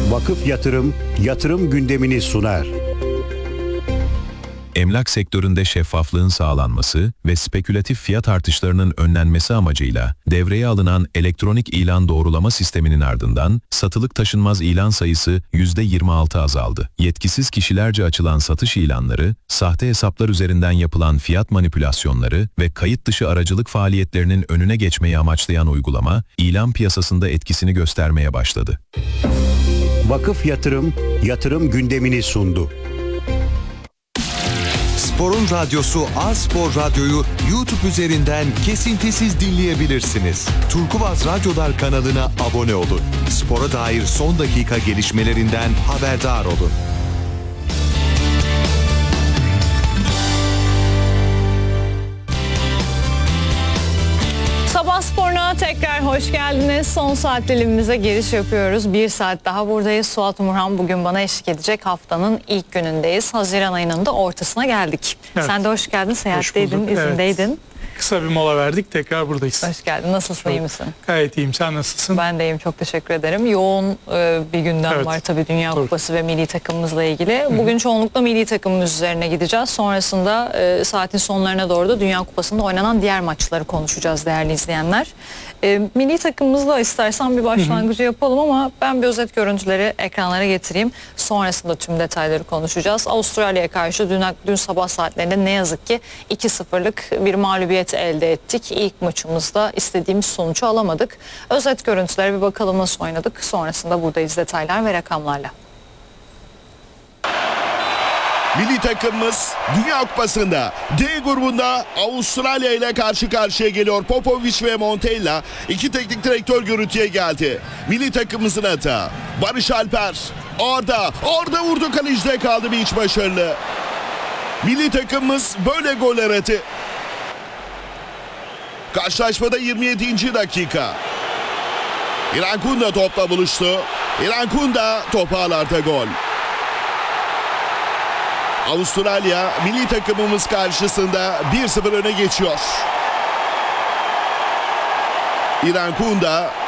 Vakıf Yatırım, yatırım gündemini sunar. Emlak sektöründe şeffaflığın sağlanması ve spekülatif fiyat artışlarının önlenmesi amacıyla devreye alınan elektronik ilan doğrulama sisteminin ardından satılık taşınmaz ilan sayısı %26 azaldı. Yetkisiz kişilerce açılan satış ilanları, sahte hesaplar üzerinden yapılan fiyat manipülasyonları ve kayıt dışı aracılık faaliyetlerinin önüne geçmeyi amaçlayan uygulama, ilan piyasasında etkisini göstermeye başladı. Vakıf Yatırım, yatırım gündemini sundu. Spor'un radyosu A-Spor Radyo'yu YouTube üzerinden kesintisiz dinleyebilirsiniz. Turkuaz Radyolar kanalına abone olun. Spora dair son dakika gelişmelerinden haberdar olun. Sabah Spor'una tekrar hoş geldiniz. Son saat dilimimize giriş yapıyoruz. Bir saat daha buradayız. Suat Umurhan bugün bana eşlik edecek. Haftanın ilk günündeyiz. Haziran ayının da ortasına geldik. Evet. Sen de hoş geldin. Seyahatteydin, izindeydin. Evet. Kısa bir mola verdik. Tekrar buradayız. Hoş geldin. Nasılsın, iyi misin? Gayet iyiyim. Sen nasılsın? Ben de iyiyim. Çok teşekkür ederim. Yoğun bir gündem var tabii Dünya Kupası ve milli takımımızla ilgili. Bugün çoğunlukla milli takımımız üzerine gideceğiz. Sonrasında saatin sonlarına doğru da Dünya Kupası'nda oynanan diğer maçları konuşacağız değerli izleyenler. Milli takımımızla istersen bir başlangıcı yapalım ama ben bir özet görüntüleri ekranlara getireyim. Sonrasında tüm detayları konuşacağız. Avustralya'ya karşı dün sabah saatlerinde ne yazık ki 2-0'lık bir mağlubiyet elde ettik. İlk maçımızda istediğimiz sonucu alamadık. Özet görüntülere bir bakalım nasıl oynadık. Sonrasında buradayız detaylar ve rakamlarla. Milli takımımız Dünya Kupası'nda D grubunda Avustralya ile karşı karşıya geliyor. Popovic ve Montella iki teknik direktör görüntüye geldi. Milli takımımızın hata. Barış Alper orada vurdu, kalecide kaldı, bir iç başarılı. Milli takımımız böyle goller attı. Karşılaşmada 27. dakika. İrfan Kunda topla buluştu. İrfan Kunda topu ağlarda, gol. Avustralya milli takımımız karşısında 1-0 öne geçiyor. İrfan Kunda